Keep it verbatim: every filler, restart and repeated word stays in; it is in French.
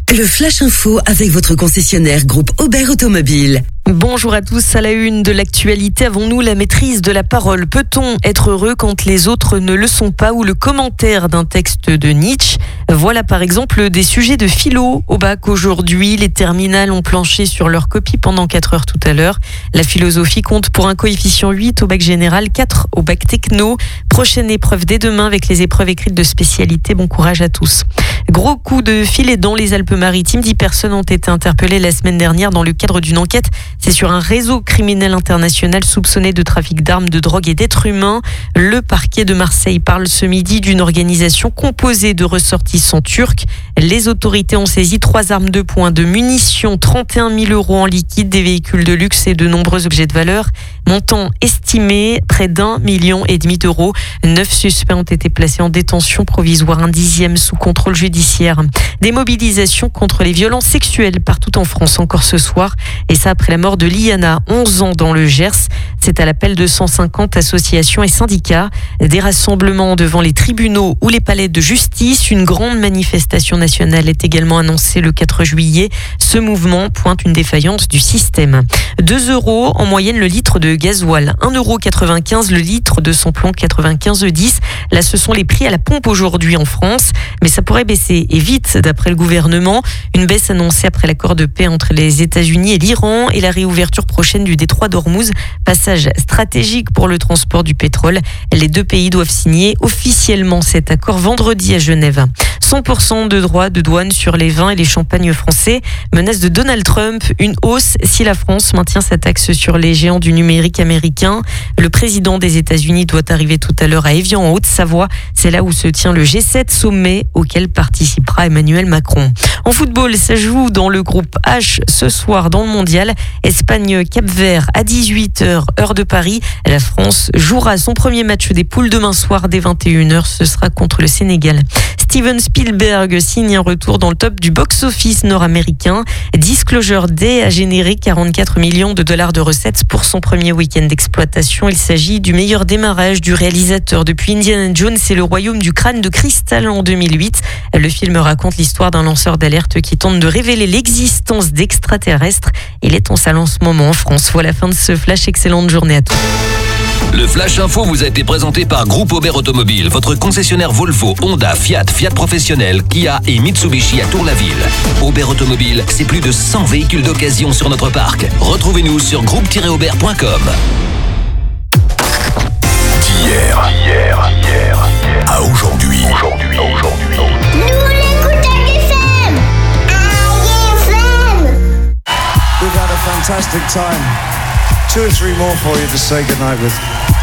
Le Flash Info avec votre concessionnaire groupe Aubert Automobile. Bonjour à tous, à la une de l'actualité, avons-nous la maîtrise de la parole? Peut-on être heureux quand les autres ne le sont pas? Ou le commentaire d'un texte de Nietzsche? Voilà par exemple des sujets de philo au bac aujourd'hui. Les terminales ont planché sur leur copie pendant quatre heures tout à l'heure. La philosophie compte pour un coefficient huit au bac général, quatre au bac techno. Prochaine épreuve dès demain avec les épreuves écrites de spécialité. Bon courage à tous. Gros coup de filet dans les Alpes-Maritimes. Dix personnes ont été interpellées la semaine dernière dans le cadre d'une enquête. C'est sur un réseau criminel international soupçonné de trafic d'armes, de drogue et d'êtres humains. Le parquet de Marseille parle ce midi d'une organisation composée de ressortissants turcs. Les autorités ont saisi trois armes de poing, de munitions, trente et un mille euros en liquide, des véhicules de luxe et de nombreux objets de valeur. Montant estimé près d'un million et demi d'euros. Neuf suspects ont été placés en détention provisoire, un dixième sous contrôle judiciaire. Des mobilisations contre les violences sexuelles partout en France encore ce soir. Et ça après la mort de Liana, onze ans dans le Gers. C'est à l'appel de cent cinquante associations et syndicats. Des rassemblements devant les tribunaux ou les palais de justice. Une grande manifestation nationale est également annoncée le quatre juillet. Ce mouvement pointe une défaillance du système. deux euros en moyenne le litre de gasoil. un euro quatre-vingt-quinze le litre de samplon quatre-vingt-quinze E dix. Là, ce sont les prix à la pompe aujourd'hui en France. Mais ça pourrait baisser et vite d'après le gouvernement. Une baisse annoncée après l'accord de paix entre les États-Unis et l'Iran et la réouverture prochaine du détroit d'Ormuz. Passage stratégique pour le transport du pétrole. Les deux pays doivent signer officiellement cet accord vendredi à Genève. cent pour cent de droits de douane sur les vins et les champagnes français. Menace de Donald Trump, une hausse si la France maintient sa taxe sur les géants du numérique américain. Le président des États-Unis doit arriver tout à l'heure à Évian en Haute-Savoie. C'est là où se tient le G sept sommet auquel participera Emmanuel Macron. En football, ça joue dans le groupe H ce soir dans le mondial. Espagne-Cap-Vert à dix-huit heures, heure de Paris. La France jouera son premier match des poules demain soir dès vingt et une heures. Ce sera contre le Sénégal. Steven Spielberg signe un retour dans le top du box-office nord-américain. Disclosure Day a généré quarante-quatre millions de dollars de recettes pour son premier week-end d'exploitation. Il s'agit du meilleur démarrage du réalisateur depuis Indiana Jones et le royaume du crâne de cristal en deux mille huit. Le film raconte l'histoire d'un lanceur d'alerte qui tente de révéler l'existence d'extraterrestres. Il est en salle en ce moment en France. Voilà la fin de ce flash. Excellente journée à tous. Le Flash Info vous a été présenté par Groupe Aubert Automobile, votre concessionnaire Volvo, Honda, Fiat, Fiat Professionnel, Kia et Mitsubishi à Tour-la-Ville. Aubert Automobile, c'est plus de cent véhicules d'occasion sur notre parc. Retrouvez-nous sur groupe tiret aubert point com. D'hier, hier, hier, à aujourd'hui, aujourd'hui, aujourd'hui. Nous l'écoutons du F M. Ah, F M. We've had a fantastic time. Two or three more for you to say goodnight with.